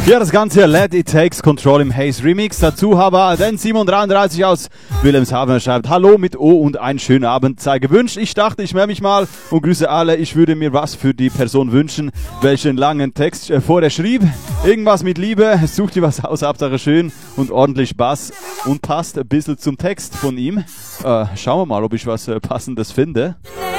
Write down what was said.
Ja, das Ganze Let It Takes Control im Haze Remix. Dazu habe den 733 aus Wilhelmshaven schreibt: Hallo mit O und einen schönen Abend sei gewünscht. Ich dachte, ich melde mich mal und grüße alle. Ich würde mir was für die Person wünschen, welche einen langen Text vorher schrieb. Irgendwas mit Liebe. Such dir was aus, Hauptsache schön und ordentlich Bass und passt ein bisschen zum Text von ihm. Schauen wir mal, ob ich was Passendes finde.